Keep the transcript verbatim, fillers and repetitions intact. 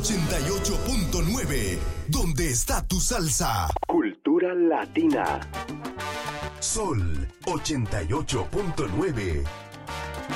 ochenta y ocho punto nueve, donde está tu salsa. Cultura latina. Sol ochenta y ocho punto nueve,